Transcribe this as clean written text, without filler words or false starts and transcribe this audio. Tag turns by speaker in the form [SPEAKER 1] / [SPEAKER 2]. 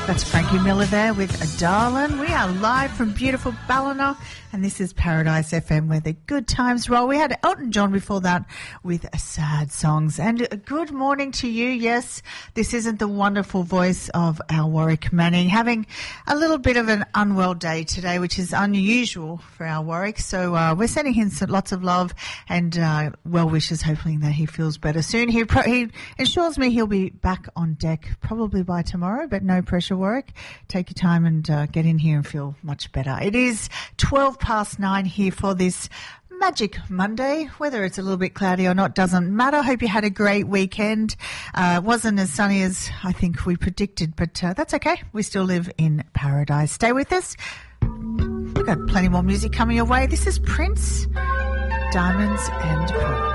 [SPEAKER 1] That's Frankie Miller there with A Darlin'. We are live from beautiful Ballina, and this is Paradise FM where the good times roll. We had Elton John before that with Sad Songs. And a good morning to you. Yes, this isn't the wonderful voice of our Warwick Manning, having a little bit of an unwell day today, which is unusual for our Warwick. So we're sending him lots of love and well wishes, hoping that he feels better soon. He assures me he'll be back on deck probably by tomorrow, but no pressure, Warwick. Take your time and get in here and feel much better. It is 9:12 here for this Magic Monday. Whether it's a little bit cloudy or not doesn't matter. Hope you had a great weekend. It wasn't as sunny as I think we predicted, but that's okay. We still live in paradise. Stay with us. We've got plenty more music coming your way. This is Prince, Diamonds and Pearls.